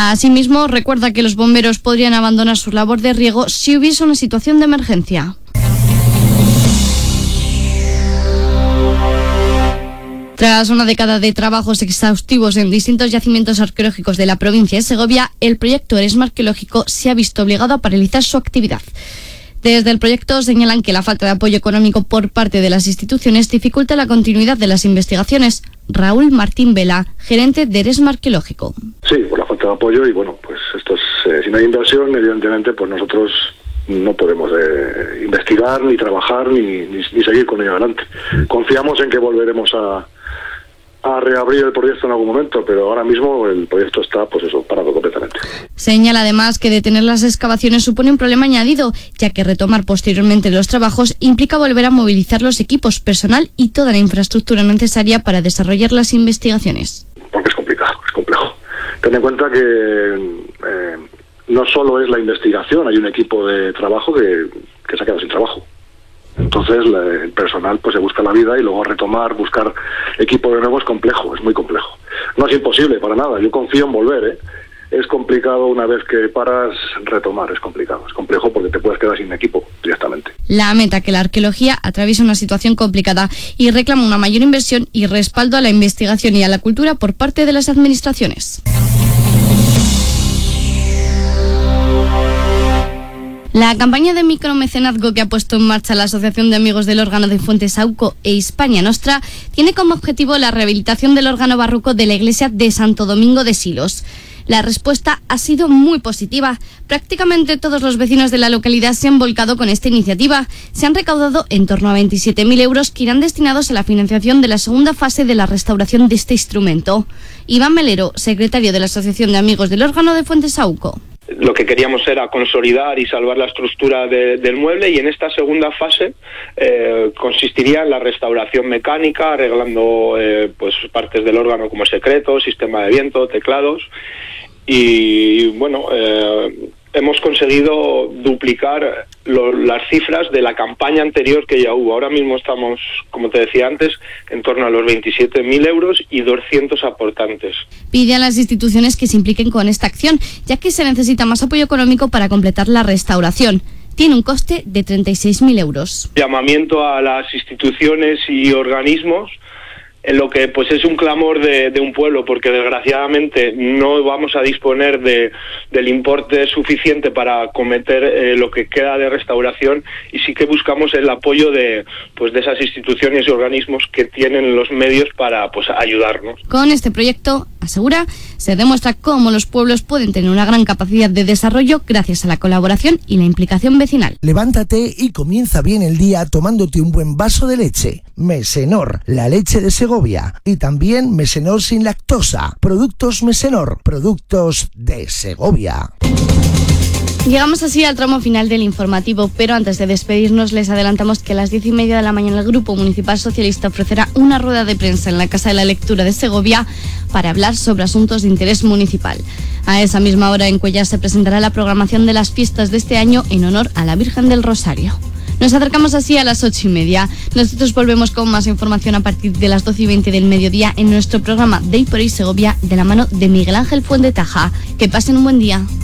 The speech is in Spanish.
Asimismo, recuerda que los bomberos podrían abandonar su labor de riego si hubiese una situación de emergencia. Tras una década de trabajos exhaustivos en distintos yacimientos arqueológicos de la provincia de Segovia, el proyecto Eresma Arqueológico se ha visto obligado a paralizar su actividad. Desde el proyecto señalan que la falta de apoyo económico por parte de las instituciones dificulta la continuidad de las investigaciones. Raúl Martín Vela, gerente de Eresma Arqueológico. Sí, por la falta de apoyo y bueno, pues esto es, si no hay inversión, evidentemente, pues nosotros no podemos investigar, ni trabajar, ni seguir con ello adelante. Confiamos en que volveremos a reabrir el proyecto en algún momento, pero ahora mismo el proyecto está, parado completamente. Señala además que detener las excavaciones supone un problema añadido, ya que retomar posteriormente los trabajos implica volver a movilizar los equipos, personal y toda la infraestructura necesaria para desarrollar las investigaciones. Porque es complicado, es complejo. Ten en cuenta que no solo es la investigación, hay un equipo de trabajo que se ha quedado sin trabajo. Entonces el personal se busca la vida y luego buscar equipo de nuevo es complejo, es muy complejo. No es imposible para nada, yo confío en volver, Es complicado una vez que paras retomar, es complejo porque te puedes quedar sin equipo directamente. Lamenta que la arqueología atraviesa una situación complicada y reclama una mayor inversión y respaldo a la investigación y a la cultura por parte de las administraciones. La campaña de micromecenazgo que ha puesto en marcha la Asociación de Amigos del Órgano de Fuentesauco e Hispania Nostra tiene como objetivo la rehabilitación del órgano barroco de la iglesia de Santo Domingo de Silos. La respuesta ha sido muy positiva. Prácticamente todos los vecinos de la localidad se han volcado con esta iniciativa. Se han recaudado en torno a 27.000 euros que irán destinados a la financiación de la segunda fase de la restauración de este instrumento. Iván Melero, secretario de la Asociación de Amigos del Órgano de Fuentesauco. Lo que queríamos era consolidar y salvar la estructura del mueble, y en esta segunda fase consistiría en la restauración mecánica, arreglando partes del órgano como secretos, sistema de viento, teclados, y bueno, hemos conseguido duplicar las cifras de la campaña anterior que ya hubo. Ahora mismo estamos, como te decía antes, en torno a los 27.000 euros y 200 aportantes. Pide a las instituciones que se impliquen con esta acción, ya que se necesita más apoyo económico para completar la restauración. Tiene un coste de 36.000 euros. Llamamiento a las instituciones y organismos en lo que es un clamor de un pueblo, porque desgraciadamente no vamos a disponer del importe suficiente para acometer lo que queda de restauración, y sí que buscamos el apoyo de esas instituciones y organismos que tienen los medios para ayudarnos. Con este proyecto, asegura, se demuestra cómo los pueblos pueden tener una gran capacidad de desarrollo gracias a la colaboración y la implicación vecinal. Levántate y comienza bien el día tomándote un buen vaso de leche. Mesenor, la leche de Segovia. Y también Mesenor sin lactosa. Productos Mesenor, productos de Segovia. Llegamos así al tramo final del informativo, pero antes de despedirnos les adelantamos que a las 10:30 de la mañana el Grupo Municipal Socialista ofrecerá una rueda de prensa en la Casa de la Lectura de Segovia para hablar sobre asuntos de interés municipal. A esa misma hora en Cuéllar se presentará la programación de las fiestas de este año en honor a la Virgen del Rosario. Nos acercamos así a las 8:30. Nosotros volvemos con más información a partir de las 12:20 del mediodía en nuestro programa Day por Hoy Segovia, de la mano de Miguel Ángel Fuendetaja. Que pasen un buen día.